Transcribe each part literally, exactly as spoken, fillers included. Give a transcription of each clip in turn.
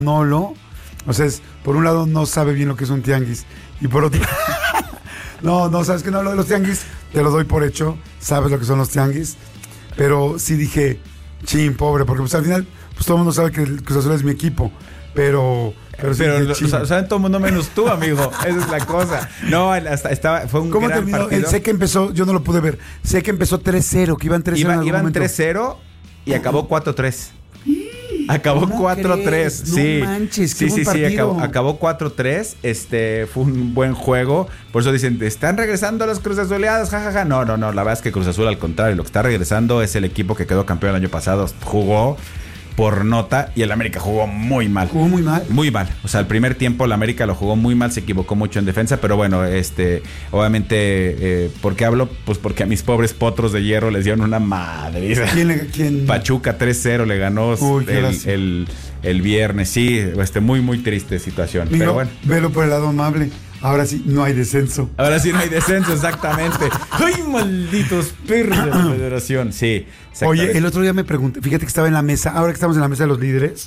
Manolo, o sea, es, por un lado no sabe bien lo que es un tianguis, y por otro... no, no, sabes que no, lo de los tianguis, te lo doy por hecho, sabes lo que son los tianguis, pero sí dije, chin, pobre, porque pues al final, pues todo el mundo sabe que el Cruz Azul es mi equipo, pero... Pero, pero lo, lo saben todo el mundo menos tú, amigo. Esa es la cosa. No, hasta estaba, fue un ¿Cómo gran terminó? partido. Sé que empezó, yo no lo pude ver. Sé que empezó tres cero, que iban tres cero. Iba, en algún iban momento. tres cero y acabó cuatro tres. Acabó cuatro tres. No sí. manches, qué sí, buen sí, sí, partido. acabó, acabó cuatro tres. Este fue un buen juego. Por eso dicen, están regresando las Cruz Azuleadas, jajaja. Ja, ja. No, no, no. La verdad es que Cruz Azul, al contrario, lo que está regresando es el equipo que quedó campeón el año pasado. Jugó por nota y el América jugó muy mal. Jugó muy mal. Muy mal. O sea, el primer tiempo el América lo jugó muy mal, se equivocó mucho en defensa, pero bueno, este, obviamente, eh, ¿por qué hablo? Pues porque a mis pobres potros de hierro les dieron una madre. ¿Quién le, quién? Pachuca tres cero le ganó. Uy, el, el, el viernes. Sí, este, muy, muy triste situación. Mijo, pero bueno. Velo por el lado amable. Ahora sí, no hay descenso. Ahora sí no hay descenso, exactamente. ¡Ay, malditos perros de la federación! Sí, oye, el otro día me pregunté, fíjate que estaba en la mesa, ahora que estamos en la mesa de los líderes,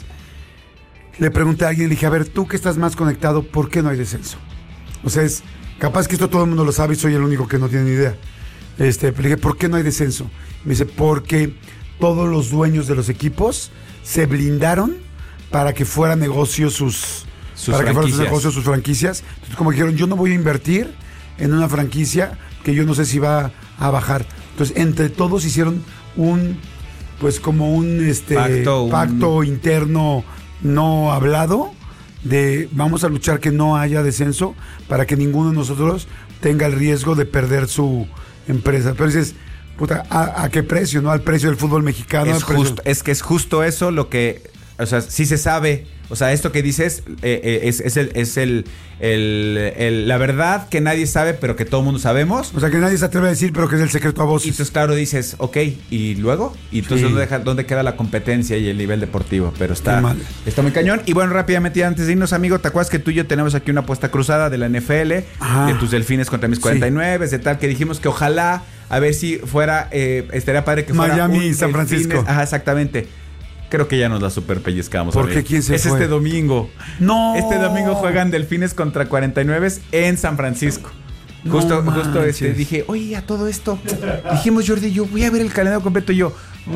le pregunté a alguien, le dije, a ver, tú que estás más conectado, ¿por qué no hay descenso? O sea, es capaz que esto todo el mundo lo sabe y soy el único que no tiene ni idea. Este, le dije, ¿por qué no hay descenso? Me dice, porque todos los dueños de los equipos se blindaron para que fuera negocio sus... Sus para que fueran sus franquicias. negocios, sus franquicias. Entonces, como dijeron, yo no voy a invertir en una franquicia que yo no sé si va a bajar. Entonces, entre todos hicieron un, pues como un este Pacto, pacto un... interno no hablado de vamos a luchar que no haya descenso para que ninguno de nosotros tenga el riesgo de perder su empresa. Pero dices, puta, ¿a, a qué precio? ¿No? Al precio del fútbol mexicano. Es, justo, es que es justo eso lo que, o sea, sí se sabe. O sea, esto que dices eh, eh, es, es, el, es el, el, el, la verdad que nadie sabe, pero que todo el mundo sabemos. O sea, que nadie se atreve a decir, pero que es el secreto a voces. Y entonces, claro, dices, ok, ¿y luego? Y entonces, sí. ¿dónde, deja, ¿dónde queda la competencia y el nivel deportivo? Pero está, está muy cañón. Y bueno, rápidamente, antes de irnos, amigo, ¿te acuerdas que tú y yo tenemos aquí una apuesta cruzada de la N F L? Ajá. De tus Delfines contra mis cuarenta y nueve, sí. De tal, que dijimos que ojalá, a ver si fuera, eh, estaría padre que fuera Miami y San Francisco. Delfines. Ajá, exactamente. Creo que ya nos la super pellizcamos. ¿Por qué? ¿Quién se es fue? este domingo. No. Este domingo juegan Delfines contra cuarenta y nueve en San Francisco. No justo, manches. justo este, dije, oye, a todo esto. Dijimos, Jordi, yo voy a ver el calendario completo. Y yo,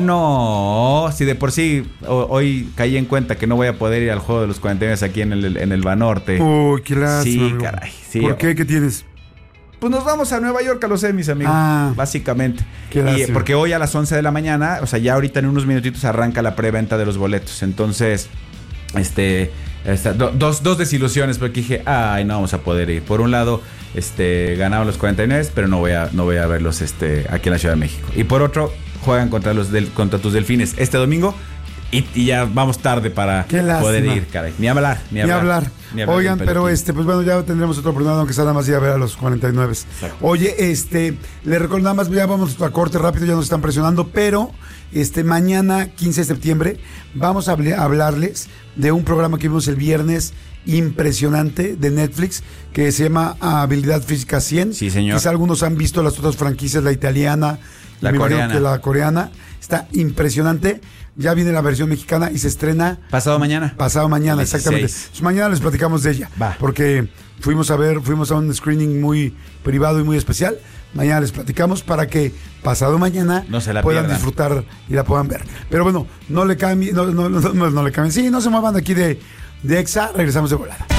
no, si de por sí o, hoy caí en cuenta que no voy a poder ir al juego de los cuarenta y nueve aquí en el, en el Banorte. Uy, qué lástima. Sí, amigo. caray. Sí. ¿Por qué? ¿Qué tienes? Pues nos vamos a Nueva York a los semis, amigos. Ah, básicamente. Qué y porque hoy a las once de la mañana, o sea, ya ahorita en unos minutitos arranca la preventa de los boletos. Entonces, este, esta, do, dos, dos desilusiones, porque dije, ay, no vamos a poder ir. Por un lado, este, ganaron los cuarenta y nueve, pero no voy a, no voy a verlos este, aquí en la Ciudad de México. Y por otro, juegan contra los del, contra tus Delfines este domingo. Y, y ya vamos tarde para poder ir, caray. Ni hablar, ni hablar. Ni hablar. Ni hablar. Oigan, pero este, pues bueno, ya tendremos otra oportunidad, aunque sea nada más ir a ver a los cuarenta y nueve. Exacto. Oye, este, le recuerdo nada más, ya vamos a corte rápido, ya nos están presionando, pero este, mañana, quince de septiembre, vamos a hablarles de un programa que vimos el viernes impresionante de Netflix que se llama Habilidad Física cien. Sí, señor. Quizá algunos han visto las otras franquicias, la italiana, la coreana. Que la coreana. Está impresionante. Ya viene la versión mexicana y se estrena pasado mañana. Pasado mañana, exactamente. Pues mañana les platicamos de ella. Va. Porque fuimos a ver, fuimos a un screening muy privado y muy especial. Mañana les platicamos para que pasado mañana no se la puedan pierdan. disfrutar y la puedan ver. Pero bueno, no le cambien, no, no, no, no, no le cambien. Sí, no se muevan de aquí de, de Exa, regresamos de volada.